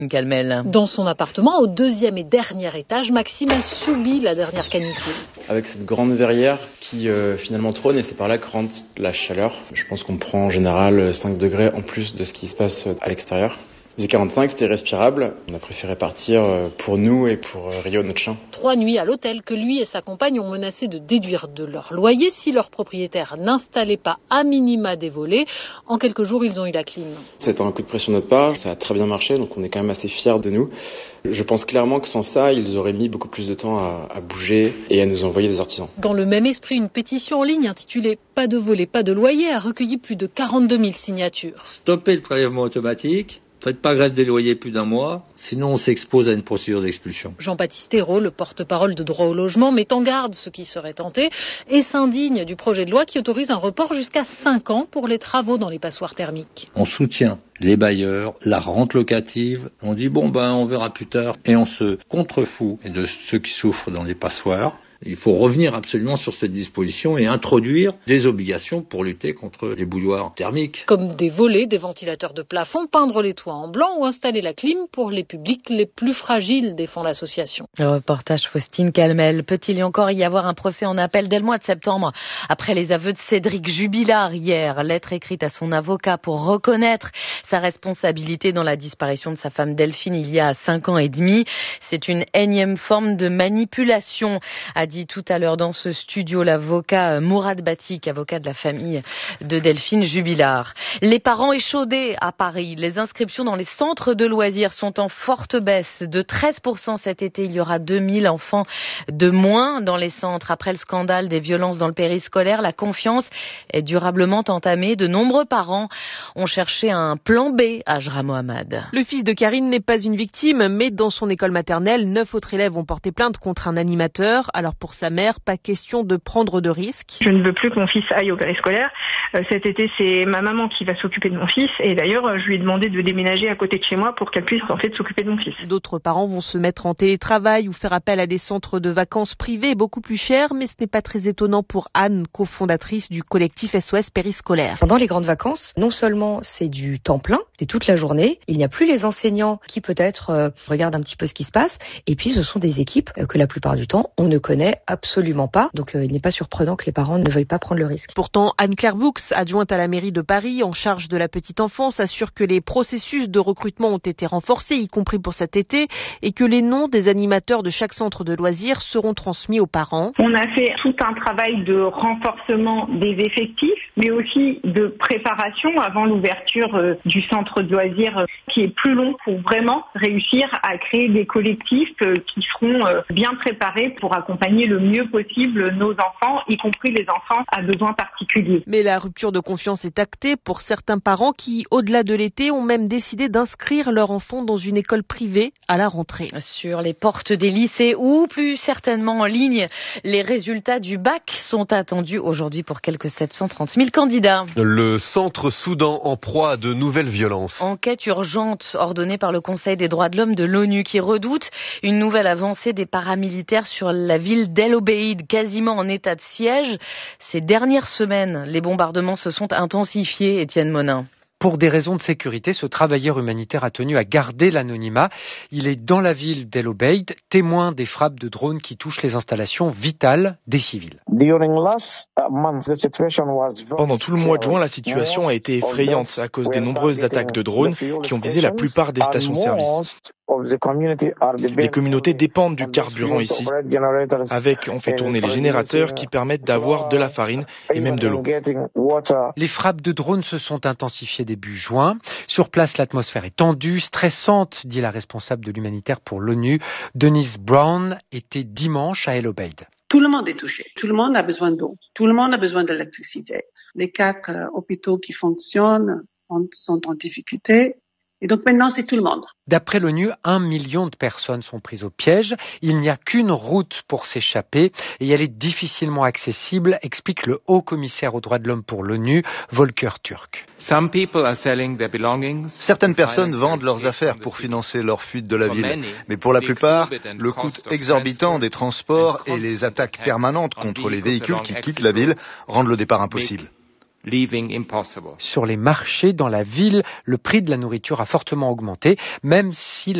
Calmel. Dans son appartement, au 2e et dernier étage, Maxime a subi la dernière canicule. Avec cette grande verrière qui finalement trône et c'est par là que rentre la chaleur. Je pense qu'on prend en général 5 degrés en plus de ce qui se passe à l'extérieur. Il faisait 45, c'était respirable. On a préféré partir pour nous et pour Rio, notre chien. 3 nuits à l'hôtel que lui et sa compagne ont menacé de déduire de leur loyer si leur propriétaire n'installait pas à minima des volets. En quelques jours, ils ont eu la clim. C'était un coup de pression de notre part, ça a très bien marché, donc on est quand même assez fiers de nous. Je pense clairement que sans ça, ils auraient mis beaucoup plus de temps à bouger et à nous envoyer des artisans. Dans le même esprit, une pétition en ligne intitulée « Pas de volet, pas de loyer » a recueilli plus de 42 000 signatures. Stoppez le prélèvement automatique. Faites pas grève des loyers plus d'1 mois, sinon on s'expose à une procédure d'expulsion. Jean-Baptiste Ayrault, le porte-parole de Droit au logement, met en garde ceux qui seraient tentés et s'indigne du projet de loi qui autorise un report jusqu'à 5 ans pour les travaux dans les passoires thermiques. On soutient les bailleurs, la rente locative, on dit on verra plus tard et on se contrefout de ceux qui souffrent dans les passoires. Il faut revenir absolument sur cette disposition et introduire des obligations pour lutter contre les bouilloires thermiques. Comme des volets, des ventilateurs de plafond, peindre les toits en blanc ou installer la clim pour les publics les plus fragiles, défend l'association. Reportage Faustine Calmel. Peut-il y encore y avoir un procès en appel dès le mois de septembre? Après les aveux de Cédric Jubilard hier, lettre écrite à son avocat pour reconnaître sa responsabilité dans la disparition de sa femme Delphine il y a 5 ans et demi. C'est une énième forme de manipulation, a dit tout à l'heure dans ce studio l'avocat Mourad Batik, avocat de la famille de Delphine Jubilard. Les parents échaudés à Paris. Les inscriptions dans les centres de loisirs sont en forte baisse de 13% cet été. Il y aura 2000 enfants de moins dans les centres. Après le scandale des violences dans le périscolaire, la confiance est durablement entamée. De nombreux parents ont cherché un plan B, Ajra Mohamed. Le fils de Karine n'est pas une victime, mais dans son école maternelle, 9 autres élèves ont porté plainte contre un animateur. Alors pour sa mère, pas question de prendre de risques. Je ne veux plus que mon fils aille au périscolaire. Cet été, c'est ma maman qui va s'occuper de mon fils. Et d'ailleurs, je lui ai demandé de déménager à côté de chez moi pour qu'elle puisse en fait s'occuper de mon fils. D'autres parents vont se mettre en télétravail ou faire appel à des centres de vacances privés beaucoup plus chers, mais ce n'est pas très étonnant pour Anne, cofondatrice du collectif SOS Périscolaire. Pendant les grandes vacances, non seulement c'est du temps plein, c'est toute la journée, il n'y a plus les enseignants qui peut-être regardent un petit peu ce qui se passe, et puis ce sont des équipes que la plupart du temps, on ne connaît absolument pas. Donc il n'est pas surprenant que les parents ne veuillent pas prendre le risque. Pourtant, Anne-Claire Boux, adjointe à la mairie de Paris en charge de la petite enfance, assure que les processus de recrutement ont été renforcés, y compris pour cet été, et que les noms des animateurs de chaque centre de loisirs seront transmis aux parents. On a fait tout un travail de renforcement des effectifs, mais aussi de préparation avant l'ouverture du centre de loisirs qui est plus long pour vraiment réussir à créer des collectifs qui seront bien préparés pour accompagner le mieux possible nos enfants, y compris les enfants à besoins particuliers. Mais la rupture de confiance est actée pour certains parents qui, au-delà de l'été, ont même décidé d'inscrire leur enfant dans une école privée à la rentrée. Sur les portes des lycées ou plus certainement en ligne, les résultats du bac sont attendus aujourd'hui pour quelques 730 000 candidats. Le centre Soudan en proie à de nouvelles violences. Enquête urgente ordonnée par le Conseil des droits de l'homme de l'ONU qui redoute une nouvelle avancée des paramilitaires sur la ville d'El Obeid, quasiment en état de siège. Ces dernières semaines, les bombardements se sont intensifiés, Étienne Monin. Pour des raisons de sécurité, ce travailleur humanitaire a tenu à garder l'anonymat. Il est dans la ville d'El Obeid, témoin des frappes de drones qui touchent les installations vitales des civils. Pendant tout le mois de juin, la situation a été effrayante à cause des nombreuses attaques de drones qui ont visé la plupart des stations-service. Les communautés dépendent du carburant ici. On fait tourner les générateurs qui permettent d'avoir de la farine et même de l'eau. Les frappes de drones se sont intensifiées début juin. Sur place, l'atmosphère est tendue, stressante, dit la responsable de l'humanitaire pour l'ONU. Denise Brown était dimanche à El Obeid. Tout le monde est touché. Tout le monde a besoin d'eau. Tout le monde a besoin d'électricité. Les 4 hôpitaux qui fonctionnent sont en difficulté. Et donc maintenant, c'est tout le monde. D'après l'ONU, 1 million de personnes sont prises au piège. Il n'y a qu'une route pour s'échapper et elle est difficilement accessible, explique le haut commissaire aux droits de l'homme pour l'ONU, Volker Turk. Certaines personnes vendent leurs affaires pour financer leur fuite de la ville. Mais pour la plupart, le coût exorbitant des transports et les attaques permanentes contre les véhicules qui quittent la ville rendent le départ impossible. Sur les marchés dans la ville, le prix de la nourriture a fortement augmenté, même si